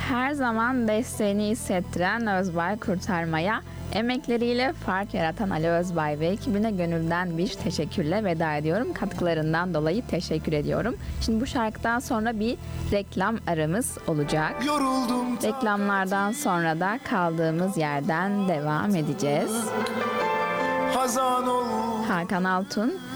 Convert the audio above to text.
Her zaman desteğini hissettiren Özbay Kurtarma'ya emekleriyle fark yaratan Ali Özbay ve ekibine gönülden bir teşekkürle veda ediyorum. Katkılarından dolayı teşekkür ediyorum. Şimdi bu şarkıdan sonra bir reklam aramız olacak. Reklamlardan sonra da kaldığımız yerden devam edeceğiz. Hakan Altun